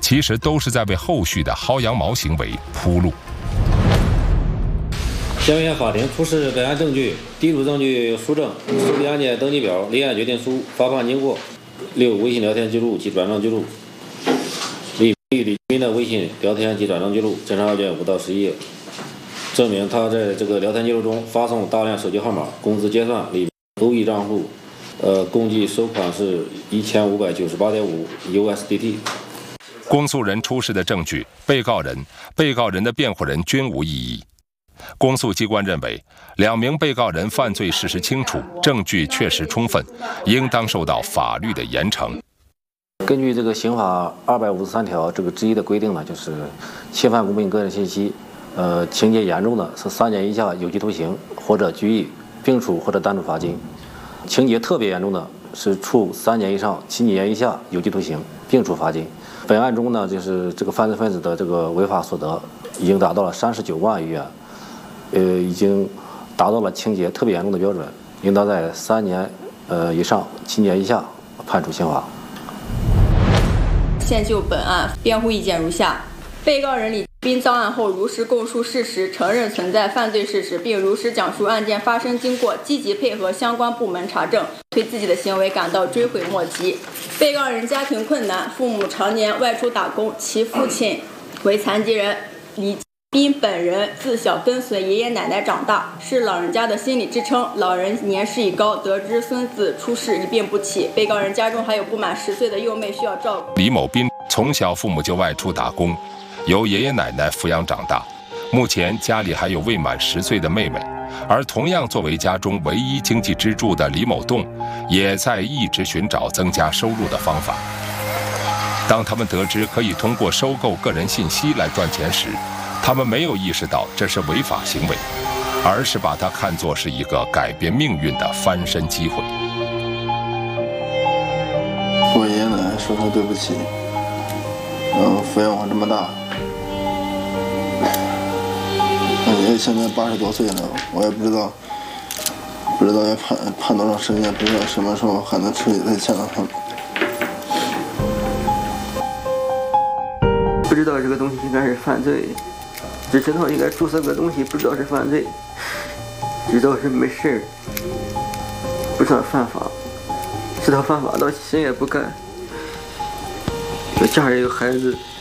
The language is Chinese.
其实都是在为后续的薅羊毛行为铺路。 下面向法庭出示本案证据、地主证据书证、受理案件登记表、立案决定书、发放经过、6微信聊天记录及转账记录。李斌的微信聊天及转账记录，侦查要件5到11页，证明他在这个聊天记录中发送大量手机号码，工资结算李欧亿账户，共计收款是1598.5 USDT。 公诉人出示的证据，被告人的辩护人均无异议。公诉机关认为，2名被告人犯罪事实清楚，证据确实充分，应当受到法律的严惩。 根据这个刑法253条这个之一的规定呢，就是侵犯公民个人信息，情节严重的是3年以下有期徒刑或者拘役，并处或者单处罚金；情节特别严重的是处3年以上7年以下有期徒刑，并处罚金。本案中呢，就是这个犯罪分子的这个违法所得已经达到了39万余元，已经达到了情节特别严重的标准，应当在3年以上7年以下判处刑罚。 现就本案辩护意见如下：被告人李斌到案后如实供述事实，承认存在犯罪事实，并如实讲述案件发生经过，积极配合相关部门查证，对自己的行为感到追悔莫及。被告人家庭困难，父母常年外出打工，其父亲为残疾人，李斌本人自小跟随爷爷奶奶长大，是老人家的心理支撑。老人年事已高，得知孙子出事一病不起，被告人家中还有不满10岁的幼妹需要照顾。 李某斌从小父母就外出打工，由爷爷奶奶抚养长大，目前家里还有未满10岁的妹妹。而同样作为家中唯一经济支柱的李某栋，也在一直寻找增加收入的方法。当他们得知可以通过收购个人信息来赚钱时，他们没有意识到这是违法行为，而是把它看作是一个改变命运的翻身机会。 我爷爷奶奶说声对不起，抚养我这么大。我爷爷现在80多岁了，我也不知道要判多长时间，不知道什么时候还能彻底再见到他们。 不知道这个东西应该是犯罪，只知道应该注册个东西，不知道是犯罪，知道是没事，不算犯法，知道犯法到心也不甘。有家人有孩子。